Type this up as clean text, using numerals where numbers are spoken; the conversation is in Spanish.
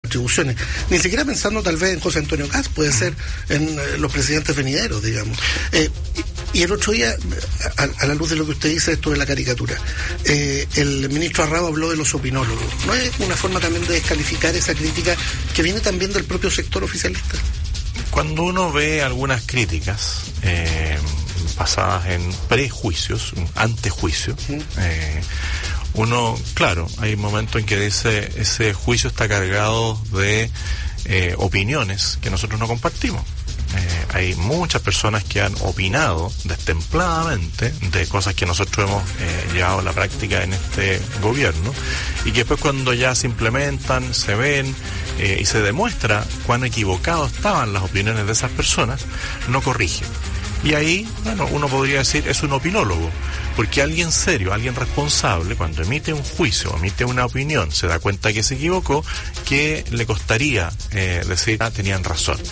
atribuciones, ni siquiera pensando tal vez en José Antonio Kast, puede ser en los presidentes venideros, digamos. Y el otro día, a la luz de lo que usted dice, esto de la caricatura, el ministro Arrao habló de los opinólogos. ¿No es una forma también de descalificar esa crítica que viene también del propio sector oficialista? Cuando uno ve algunas críticas basadas en prejuicios, antejuicios, uno, claro, hay momentos en que ese juicio está cargado de opiniones que nosotros no compartimos. Hay muchas personas que han opinado destempladamente de cosas que nosotros hemos llevado a la práctica en este gobierno, y que después, cuando ya se implementan, se ven y se demuestra cuán equivocados estaban las opiniones de esas personas, no corrigen. Y ahí, bueno, uno podría decir, es un opinólogo, porque alguien serio, alguien responsable, cuando emite un juicio, emite una opinión, se da cuenta que se equivocó, que le costaría decir, tenían razón.